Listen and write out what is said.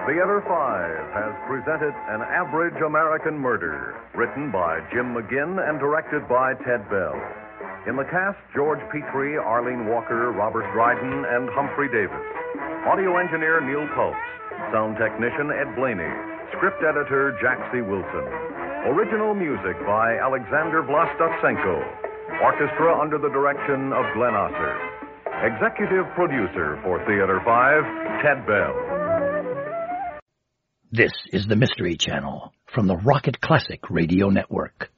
Theater 5 has presented An Average American Murder, written by Jim McGinn and directed by Ted Bell. In the cast, George Petrie, Arlene Walker, Robert Dryden, and Humphrey Davis. Audio engineer Neil Pulse. Sound technician Ed Blaney. Script editor Jack C. Wilson. Original music by Alexander Vlastotsenko. Orchestra under the direction of Glenn Osser. Executive producer for Theater 5, Ted Bell. This is the Mystery Channel from the Rocket Classic Radio Network.